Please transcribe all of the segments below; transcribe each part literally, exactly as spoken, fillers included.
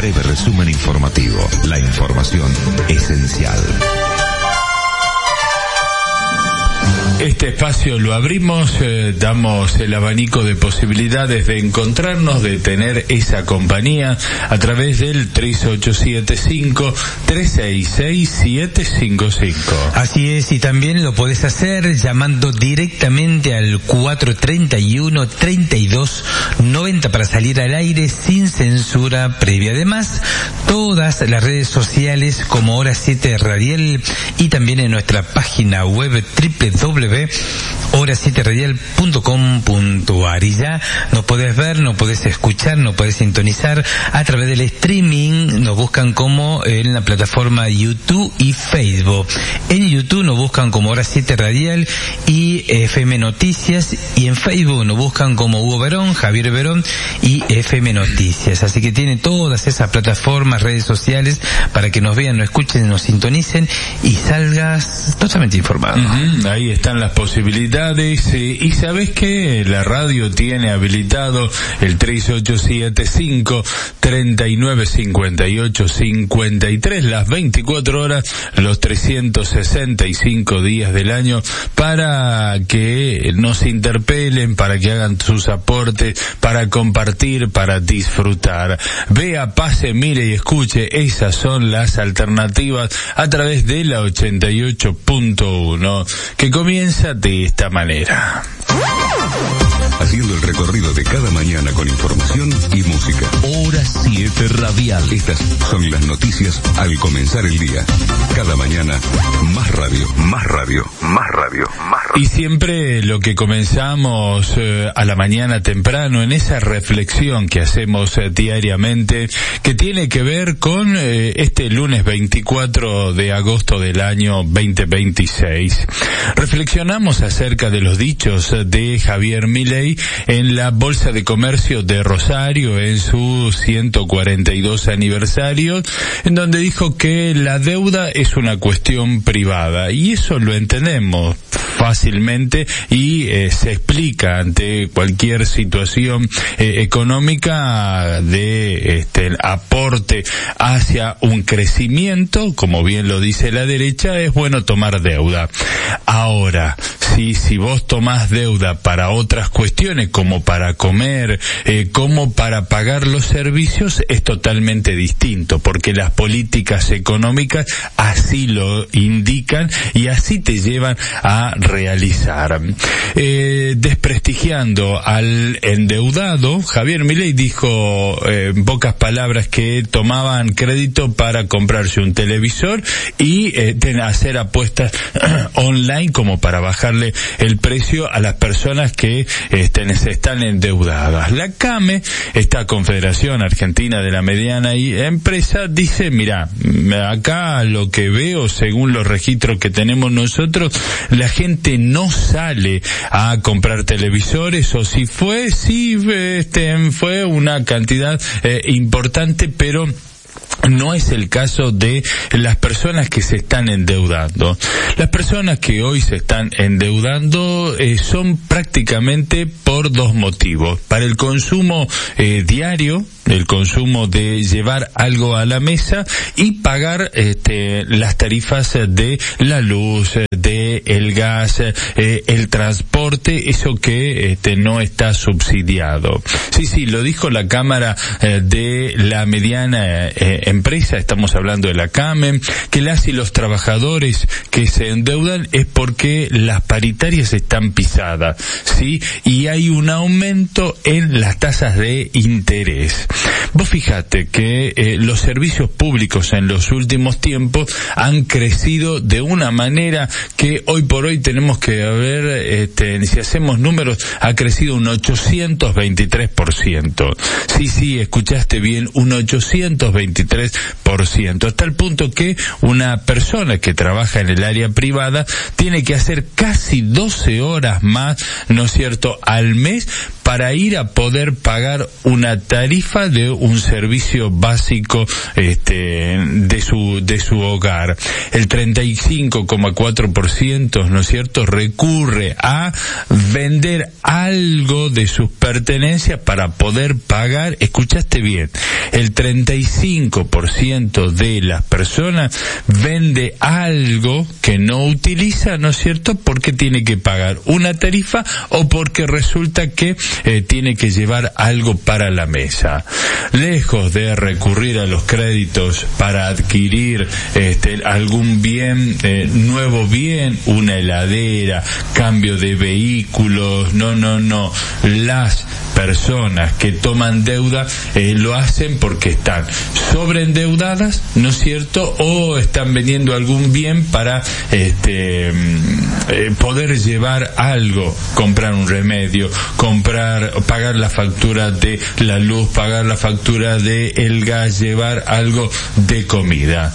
breve resumen informativo. La información esencial. Este espacio lo abrimos, eh, damos el abanico de posibilidades de encontrarnos, de tener esa compañía a través del tres ocho siete cinco, tres seis seis, siete cinco cinco. Así es, y también lo podés hacer llamando directamente al cuatro treinta y uno, treinta y dos noventa para salir al aire sin censura previa. Además, todas las redes sociales como Hora siete Radial y también en nuestra página web doble u doble u doble u punto hora siete radial punto com punto a r. Y ya nos podés ver, nos podés escuchar, nos podés sintonizar a través del streaming. Nos buscan como en la plataforma YouTube y Facebook. En YouTube nos buscan como Hora siete Radial y F M Noticias, y en Facebook nos buscan como Hugo Verón, Javier Verón y F M Noticias. Así que tiene todas esas plataformas, redes sociales para que nos vean, nos escuchen, nos sintonicen y salgas totalmente informado. Uh-huh. Ahí están las posibilidades. Eh, y sabes que la radio tiene habilitado el tres ocho siete cinco, treinta y nueve cincuenta y ocho cincuenta y tres las veinticuatro horas, los trescientos sesenta y cinco días del año, para que nos interpelen, para que hagan sus aportes, para compartir, para disfrutar. Vea, pase, mire y escuche. Esas son las alternativas a través de la ochenta y ocho punto uno, que comienza de esta manera. Haciendo el recorrido de cada mañana con información y música. Hora siete Radial. Estas son las noticias al comenzar el día. Cada mañana, más radio, más radio, más radio, más radio. Y siempre lo que comenzamos eh, a la mañana temprano, en esa reflexión que hacemos eh, diariamente, que tiene que ver con eh, este lunes veinticuatro de agosto del año veinte veintiséis. Reflexionamos acerca de los dichos de Javier Milei en la Bolsa de Comercio de Rosario en su ciento cuarenta y dos aniversario, en donde dijo que la deuda es una cuestión privada, y eso lo entendemos fácilmente y eh, se explica ante cualquier situación eh, económica de este aporte hacia un crecimiento. Como bien lo dice la derecha, es bueno tomar deuda. Ahora, si si vos tomás deuda para otras cuestiones, como para comer, eh, como para pagar los servicios, es totalmente distinto, porque las políticas económicas así lo indican y así te llevan a realizar. Eh, desprestigiando al endeudado, Javier Milei dijo eh, en pocas palabras que tomaban crédito para comprarse un televisor y eh, hacer apuestas online como para bajarle el precio a las personas que este, están endeudadas. La CAME, esta Confederación Argentina de la Mediana y Empresa, dice, mira, acá lo que veo, según los registros que tenemos nosotros, la gente no sale a comprar televisores, o si fue, sí, este, fue una cantidad eh, importante, pero no es el caso de las personas que se están endeudando. Las personas que hoy se están endeudando eh, son prácticamente por dos motivos. Para el consumo eh, diario, el consumo de llevar algo a la mesa, y pagar este, las tarifas de la luz, de el gas, eh, el transporte, eso que este, no está subsidiado. Sí, sí, lo dijo la Cámara eh, de la Mediana eh, Empresa, estamos hablando de la CAME, que las y los trabajadores que se endeudan es porque las paritarias están pisadas, ¿sí? Y hay un aumento en las tasas de interés. Vos fijate que eh, los servicios públicos en los últimos tiempos han crecido de una manera que hoy por hoy tenemos que ver, este, si hacemos números, ha crecido un ochocientos veintitrés por ciento. Sí, sí, escuchaste bien, un ochocientos veintitrés por ciento. Hasta el punto que una persona que trabaja en el área privada tiene que hacer casi doce horas más, ¿no es cierto?, al mes para ir a poder pagar una tarifa de un servicio básico este de su de su hogar. El treinta y cinco coma cuatro por ciento, ¿no es cierto?, recurre a vender algo de sus pertenencias para poder pagar. Escuchaste bien, el treinta y cinco por ciento de las personas vende algo que no utiliza, ¿no es cierto?, porque tiene que pagar una tarifa o porque resulta que eh, tiene que llevar algo para la mesa. Lejos de recurrir a los créditos para adquirir este, algún bien, eh, nuevo bien, una heladera, cambio de vehículos, no, no, no. Las personas que toman deuda eh, lo hacen porque están sobreendeudadas, ¿no es cierto?, o están vendiendo algún bien para este eh, poder llevar algo, comprar un remedio, comprar, pagar la factura de la luz, pagar la factura de el gas, llevar algo de comida.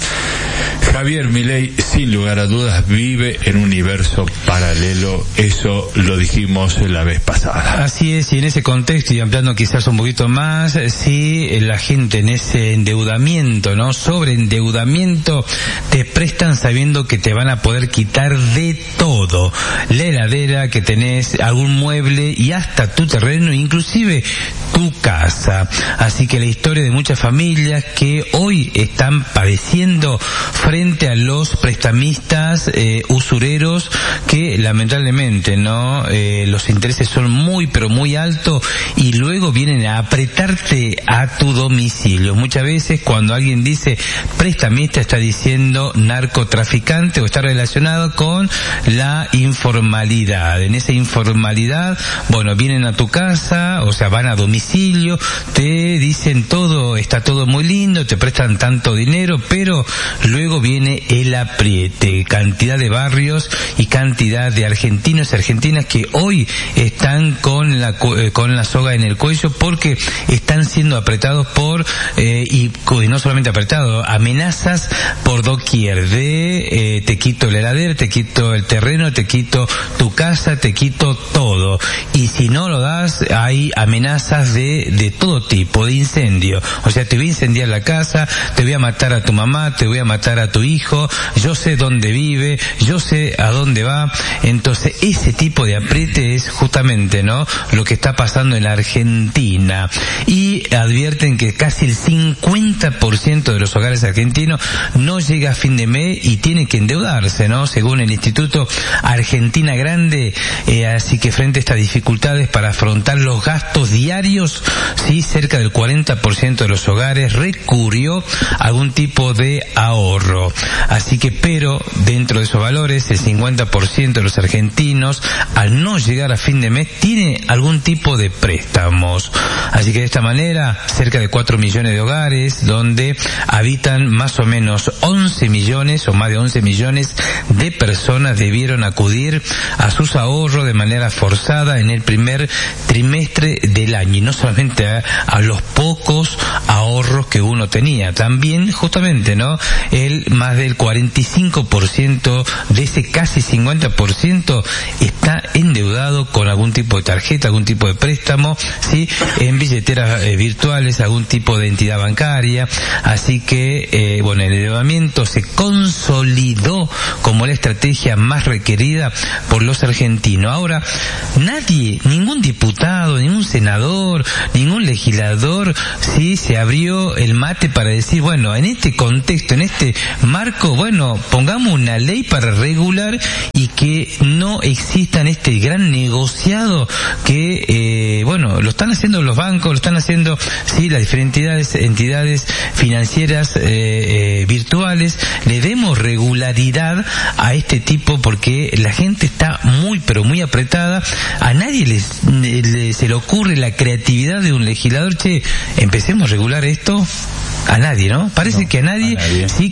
Javier Milei, sin lugar a dudas, vive en un universo paralelo, eso lo dijimos la vez pasada. Así es, y en ese contexto, y ampliando quizás un poquito más, si la gente en ese endeudamiento, ¿no?, sobreendeudamiento, te prestan sabiendo que te van a poder quitar de todo, la heladera, que tenés algún mueble y hasta tu terreno, inclusive tu casa. Así que la historia de muchas familias que hoy están padeciendo frente a los prestamistas eh, usureros, que lamentablemente no eh, los intereses son muy pero muy altos y luego vienen a apretarte a tu domicilio. Muchas veces cuando alguien dice prestamista está diciendo narcotraficante o está relacionado con la informalidad. En esa informalidad, bueno, vienen a tu casa, o sea, van a domicilio, te dicen todo, está todo muy lindo, te prestan tanto dinero, pero luego viene el apriete. Cantidad de barrios y cantidad de argentinos y argentinas que hoy están con la con la soga en el cuello porque están siendo apretados por eh, y, y no solamente apretados, amenazas por doquier de eh, te quito la heladera, te quito el terreno, te quito tu casa, te quito todo, y si no lo das hay amenazas de de todo tipo, de incendio, o sea, te voy a incendiar la casa, te voy a matar a tu mamá, te voy a matar a tu hijo, yo sé dónde vive, yo sé a dónde va. Entonces ese tipo de apriete es justamente, ¿no?, lo que está pasando en la Argentina, y advierten que casi el cincuenta por ciento de los hogares argentinos no llega a fin de mes y tiene que endeudarse, ¿no?, según el Instituto Argentina Grande. Eh, así que frente a estas dificultades para afrontar los gastos diarios, sí, cerca del cuarenta por ciento de los hogares recurrió a algún tipo de ahorro. Así que, pero dentro de esos valores, el cincuenta por ciento de los argentinos, al no llegar a fin de mes, tiene algún tipo de préstamos. Así que de esta manera, cerca de cuatro millones de hogares, donde habitan más o menos once millones o más de once millones de personas, debieron acudir a sus ahorros de manera forzada en el primer trimestre del año, y no solamente a, a los pocos ahorros que uno tenía, también justamente, ¿no?, el más del cuarenta y cinco por ciento de ese casi cincuenta por ciento está endeudado con algún tipo de tarjeta, algún tipo de préstamo, sí, en billeteras eh, virtuales, algún tipo de entidad bancaria. Así que eh, bueno, el endeudamiento se consolidó como la estrategia más requerida por los argentinos. Ahora, nadie, ningún diputado, ningún senador, ningún legislador, sí, se abrió el mate para decir, bueno, en este contexto, en este marco, bueno, pongamos una ley para regular y que no existan este gran negociado que, eh, bueno, lo están haciendo los bancos, lo están haciendo, sí, las diferentes entidades, entidades financieras eh, eh, virtuales. Le demos regularidad a este tipo porque la gente está muy, pero muy apretada. A nadie les, le, se le ocurre la creatividad de un legislador, che, empecemos a regular esto. A nadie, ¿no? Parece no, que a nadie, a nadie sí quiere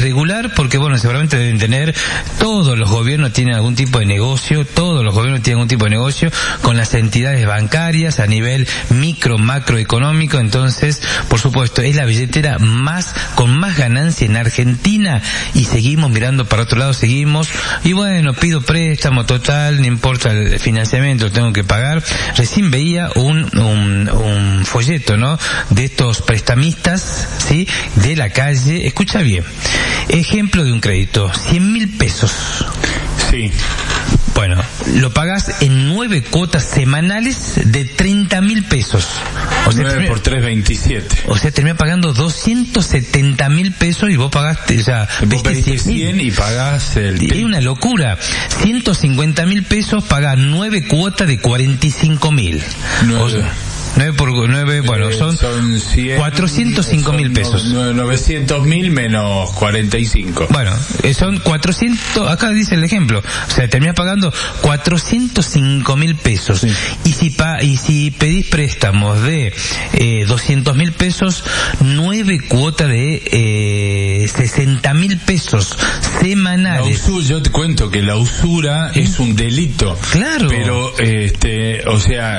irregular porque, bueno, seguramente deben tener, todos los gobiernos tienen algún tipo de negocio, todos los gobiernos tienen algún tipo de negocio con las entidades bancarias a nivel micro, macroeconómico. Entonces, por supuesto, es la billetera más, con más ganancia en Argentina, y seguimos mirando para otro lado, seguimos, y bueno, pido préstamo total, no importa el financiamiento, lo tengo que pagar. Recién veía un, un, un folleto, ¿no?, de estos prestamistas, ¿sí?, de la calle. Escucha bien, ejemplo de un crédito, cien mil pesos. Sí. Bueno, lo pagás en nueve cuotas semanales de treinta mil pesos. O sea, nueve por tres, veintisiete. O sea, termina pagando doscientos setenta mil pesos y vos pagaste, o sea, vos pediste cien y pagás el... Es una locura. ciento cincuenta mil pesos, pagás nueve cuotas de cuarenta y cinco mil. O sea, nueve por nueve, bueno, son, son cien, cuatrocientos cinco mil pesos. novecientos mil menos cuarenta y cinco. Bueno, son cuatrocientos, acá dice el ejemplo, o sea, terminas pagando cuatrocientos cinco mil pesos. Sí. Y si pa, y si pedís préstamos de eh, doscientos mil pesos, nueve cuotas de eh, sesenta mil pesos semanales. La usura, yo te cuento que la usura ¿Sí? es un delito. Claro. Pero, este, o sea,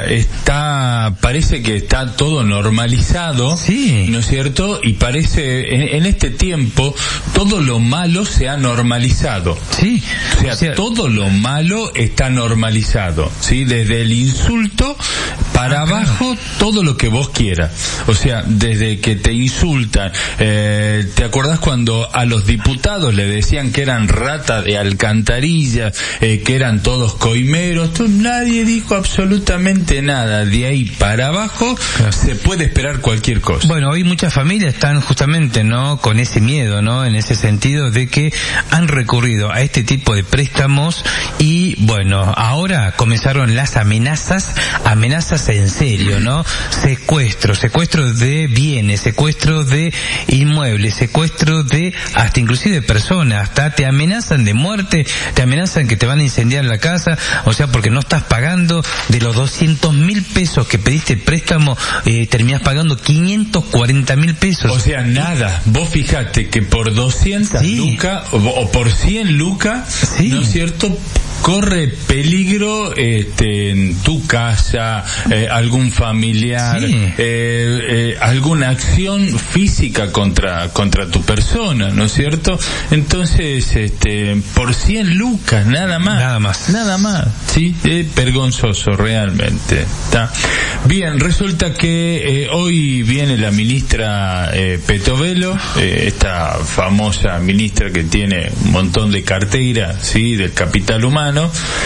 está, parece que está todo normalizado, sí, ¿no es cierto? Y parece, en, en este tiempo, todo lo malo se ha normalizado. Sí. O sea, o sea, todo lo malo está normalizado, ¿sí? Desde el insulto para ah, abajo, claro, todo lo que vos quieras. O sea, desde que te insultan, eh, ¿te acordás cuando a los diputados le decían que eran rata de alcantarilla, eh, que eran todos coimeros? Tú, nadie dijo absolutamente nada. De ahí para abajo, claro, se puede esperar cualquier cosa. Bueno, hoy muchas familias están justamente, ¿no?, con ese miedo, ¿no?, en ese sentido de que han recurrido a este tipo de préstamos y, bueno, ahora comenzaron las amenazas, amenazas en serio, ¿no? Secuestro, secuestro de bienes, secuestro de inmuebles, secuestro de hasta inclusive de personas, hasta te amenazan de muerte, te amenazan que te van a incendiar la casa, o sea, porque no estás pagando de los doscientos mil pesos que pediste préstamo, eh, terminás pagando quinientos cuarenta mil pesos. O sea, nada. Vos fijate que por doscientas sí. lucas o, o por cien lucas, sí, ¿no es cierto?, corre peligro este, en tu casa, eh, algún familiar, sí. eh, eh, alguna acción física contra contra tu persona, ¿no es cierto? Entonces, este, por cien lucas, nada más. Nada más. Nada más, sí, es vergonzoso realmente. ¿Está? Bien, resulta que eh, hoy viene la ministra eh, Petovelo, eh, esta famosa ministra que tiene un montón de cartera, sí, del capital humano.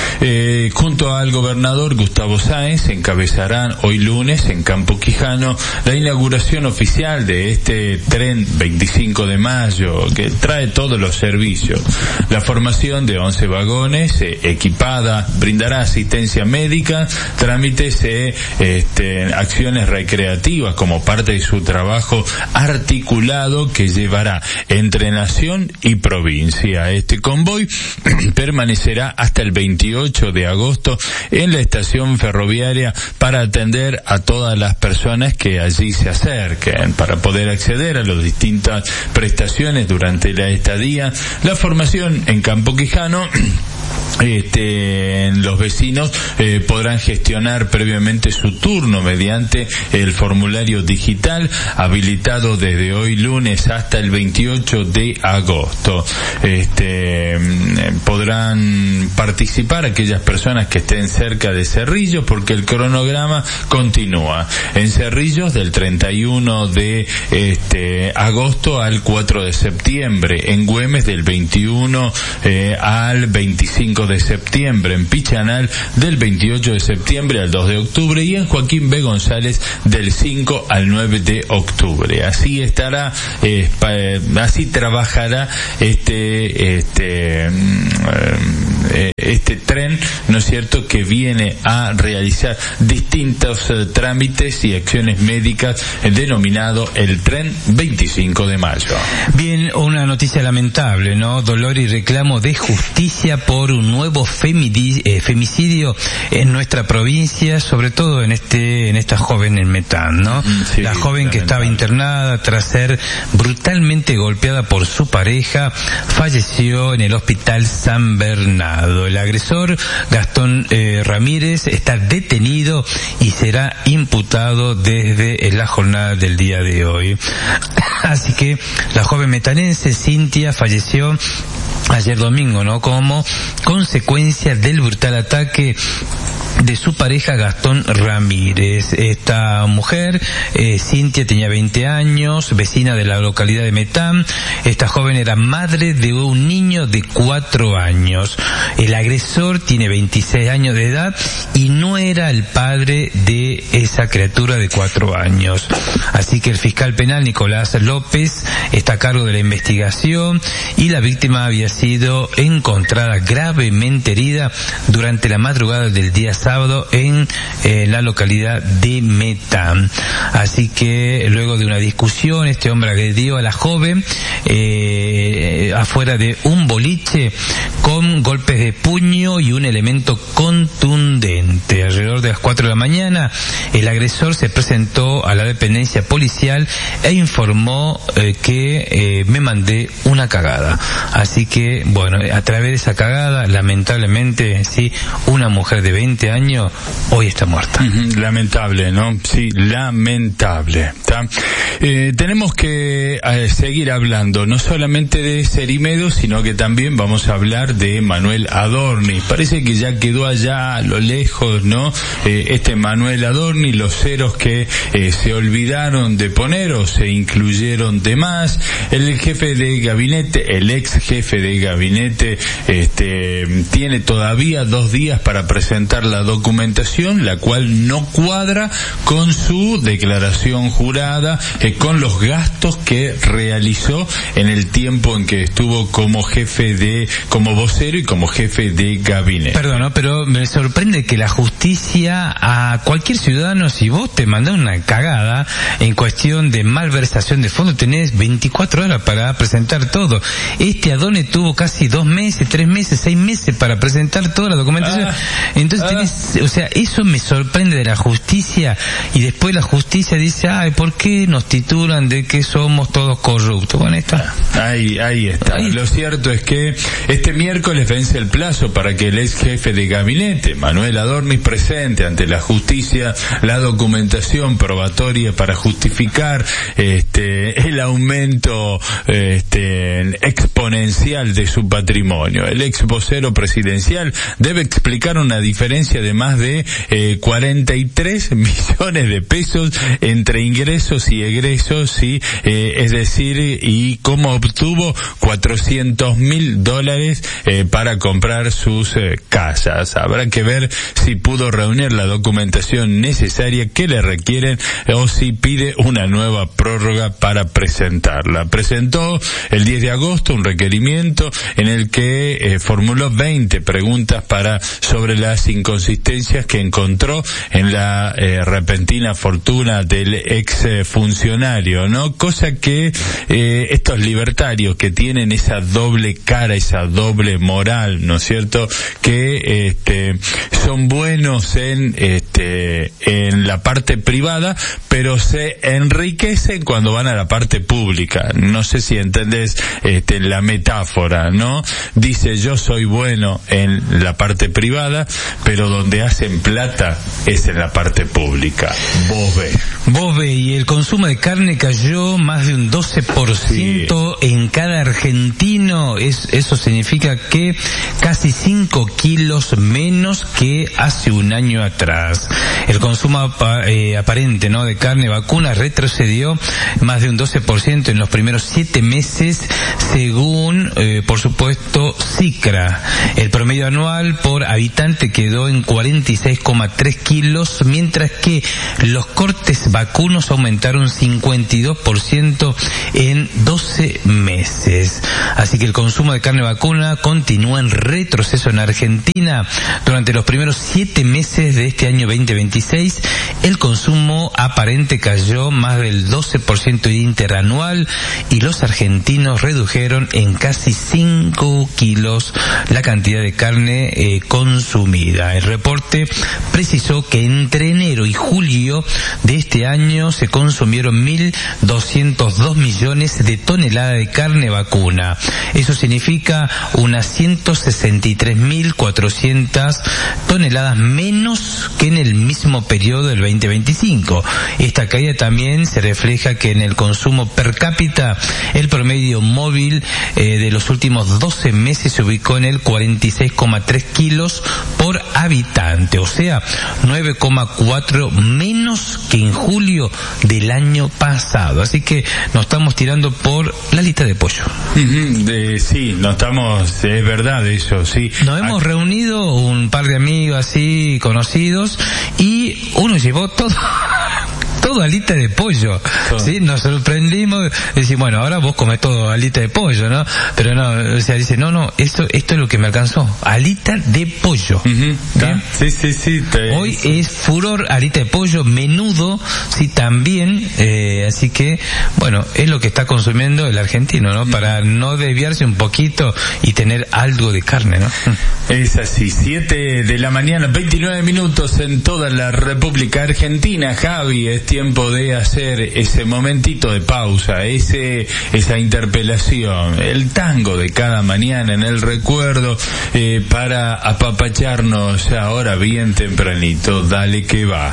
Eh, junto al gobernador Gustavo Sáenz encabezarán hoy lunes en Campo Quijano la inauguración oficial de este tren veinticinco de mayo que trae todos los servicios. La formación de once vagones eh, equipada brindará asistencia médica, trámites e eh, este, acciones recreativas como parte de su trabajo articulado que llevará entre nación y provincia. Este convoy permanecerá hasta el veintiocho de agosto en la estación ferroviaria para atender a todas las personas que allí se acerquen para poder acceder a las distintas prestaciones durante la estadía. La formación en Campo Quijano, Este, los vecinos eh, podrán gestionar previamente su turno mediante el formulario digital habilitado desde hoy lunes hasta el veintiocho de agosto. Este, podrán participar aquellas personas que estén cerca de Cerrillos porque el cronograma continúa. En Cerrillos del treinta y uno de este, agosto al cuatro de septiembre. En Güemes del veintiuno eh, al veinticinco de septiembre, en Pichanal del veintiocho de septiembre al dos de octubre y en Joaquín B. González del cinco al nueve de octubre. Así estará, eh, así trabajará este, este, eh, este tren, ¿no es cierto?, que viene a realizar distintos eh, trámites y acciones médicas, eh, denominado el Tren veinticinco de mayo. Bien, una noticia lamentable, ¿no? Dolor y reclamo de justicia por un nuevo femidi- eh, femicidio en nuestra provincia, sobre todo en este en esta joven en Metán, ¿no? Sí, la joven que estaba internada tras ser brutalmente golpeada por su pareja, falleció en el hospital San Bernardo. El agresor, Gastón eh, Ramírez, está detenido y será imputado desde la jornada del día de hoy. Así que la joven metanense Cintia falleció ayer domingo, ¿no?, como consecuencia del brutal ataque de su pareja Gastón Ramírez. Esta mujer, eh, Cintia, tenía veinte años, vecina de la localidad de Metán. Esta joven era madre de un niño de cuatro años. El agresor tiene veintiséis años de edad y no era el padre de esa criatura de cuatro años. Así que el fiscal penal Nicolás López está a cargo de la investigación y la víctima había sido encontrada gravemente herida durante la madrugada del día sábado en eh, la localidad de Metán. Así que luego de una discusión, este hombre agredió a la joven eh, afuera de un boliche con golpes de puño y un elemento contundente. Alrededor de las cuatro de la mañana, el agresor se presentó a la dependencia policial e informó eh, que eh, me mandé una cagada. Así que, bueno, a través de esa cagada, lamentablemente, sí, una mujer de veinte años hoy está muerta. Uh-huh, lamentable, ¿no? Sí, lamentable. Eh, tenemos que eh, seguir hablando no solamente de Cerimedo, sino que también vamos a hablar de Manuel Adorni. Parece que ya quedó allá a lo lejos, ¿no? Eh, este Manuel Adorni, los ceros que eh, se olvidaron de poner o se incluyeron de más. El jefe de gabinete, el ex jefe de gabinete, este, tiene todavía dos días para presentar la documentación, la cual no cuadra con su declaración jurada, eh, con los gastos que realizó en el tiempo en que estuvo como jefe de, como vocero y como jefe de gabinete. Perdón, ¿no? Pero me sorprende que la justicia a cualquier ciudadano, si vos te mandás una cagada en cuestión de malversación de fondos, tenés veinticuatro horas para presentar todo. Este Adorni tuvo casi dos meses, tres meses, seis meses para presentar toda la documentación. Ah, Entonces ah. tenés, o sea, eso me sorprende de la justicia, y después la justicia dice, ay, ¿por qué nos titulan de que somos todos corruptos? Bueno, ahí está. Ahí, ahí está. Ahí. Lo cierto es que este miércoles vence el plazo para que el ex jefe de gabinete, Manuel Adorni, presente ante la justicia la documentación probatoria para justificar este el aumento este exponencial de su patrimonio. El ex vocero presidencial debe explicar una diferencia de más de eh, cuarenta y tres millones de pesos entre ingresos y egresos, sí, eh, es decir, y cómo obtuvo cuatrocientos mil dólares eh, para comprar sus eh, casas. Habrá que ver si pudo reunir la documentación necesaria que le requieren o si pide una nueva prórroga para presentarla. Presentó el diez de agosto un requerimiento en el que eh, formuló veinte preguntas para sobre las inconsistencias que encontró en la eh, repentina fortuna del ex eh, funcionario, ¿no? Cosa que eh, estos libertarios que tienen esa doble cara, esa doble moral, ¿no es cierto?, que este son buenos en este en la parte privada, pero se enriquecen cuando van a la parte pública. No sé si entendés este la metáfora, ¿no? Dice, yo soy bueno en la parte privada, pero donde hacen plata es en la parte pública. Vos ve. Vos ve, y el consumo de carne cayó más de un doce por ciento sí. en cada argentino. Es, eso significa que casi cinco kilos menos que hace un año atrás. El consumo eh, aparente, ¿no?, de carne vacuna retrocedió más de un doce por ciento en los primeros siete meses, según, eh, por supuesto, CICRA. El promedio anual por habitante quedó en cuarenta y seis coma tres kilos, mientras que los cortes vacunos aumentaron cincuenta y dos por ciento en doce meses. Así que el consumo de carne vacuna continúa en retroceso en Argentina. Durante los primeros siete meses de este año veinte veintiséis, el consumo aparente cayó más del doce por ciento interanual y los argentinos redujeron en casi cinco kilos la cantidad de carne eh, consumida. El reporte precisó que entre enero y julio de este año se consumieron mil doscientos dos millones de toneladas de carne vacuna. Eso significa unas ciento sesenta y tres mil cuatrocientas toneladas menos que en el mismo periodo del veinte veinticinco. Esta caída también se refleja que en el consumo per cápita el promedio móvil eh, de los últimos doce meses se ubicó en el cuarenta y seis coma tres kilos por habitante, o sea, nueve coma cuatro menos que en julio del año pasado. Así que nos estamos tirando por la lista de pollo. Uh-huh, de, sí, nos estamos, es verdad eso, sí. Nos hemos Aquí. reunido un par de amigos así conocidos y uno llevó todo todo alita de pollo, todo. ¿Sí? Nos sorprendimos, decimos, bueno, ahora vos comés todo alita de pollo, ¿no? Pero no, o sea, dice, no, no, esto, esto es lo que me alcanzó, alita de pollo. Uh-huh. Sí, sí, sí. Te... Hoy es furor, alita de pollo, menudo, sí, también, eh, así que, bueno, es lo que está consumiendo el argentino, ¿no? Uh-huh. Para no desviarse un poquito y tener algo de carne, ¿no? Es así, siete de la mañana, veintinueve minutos en toda la República Argentina. Javi, es tiempo de hacer ese momentito de pausa, ese esa interpelación, el tango de cada mañana en el recuerdo, eh, para apapacharnos ahora bien tempranito. Dale que va.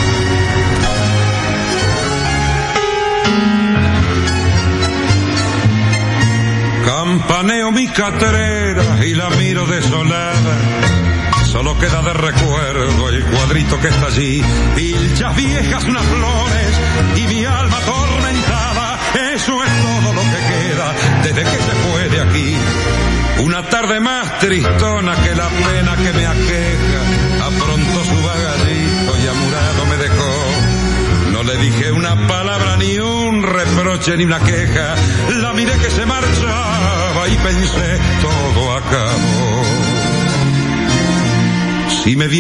Campaneo mi catrera y la miro desolada. Solo queda de recuerdo el cuadrito que está allí. Pilchas viejas, unas flores y mi alma atormentada. Eso es todo lo que queda desde que se fue de aquí. Una tarde más tristona que la pena que me aqueja. Apronto su bagallito y amurado me dejó. No le dije una palabra, ni un reproche, ni una queja. La miré que se marchaba y pensé, todo acabó. Si me